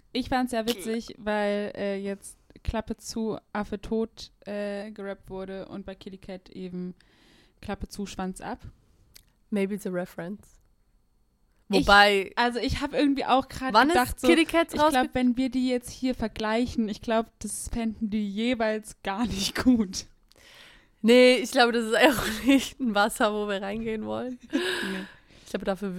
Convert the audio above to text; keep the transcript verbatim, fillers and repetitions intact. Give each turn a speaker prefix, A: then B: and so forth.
A: Ich fand es sehr witzig, weil äh, jetzt Klappe zu, Affe tot äh, gerappt wurde und bei Kitty Cat eben Klappe zu, Schwanz ab.
B: Maybe it's a reference. Wobei...
A: Ich, also ich habe irgendwie auch gerade
B: Wann
A: gedacht,
B: ist
A: so,
B: Kitty Cats
A: ich glaube, wenn wir die jetzt hier vergleichen, ich glaube, das fänden die jeweils gar nicht gut.
B: Nee, ich glaube, das ist auch nicht ein Wasser, wo wir reingehen wollen.
A: Nee.
B: Ich glaube, dafür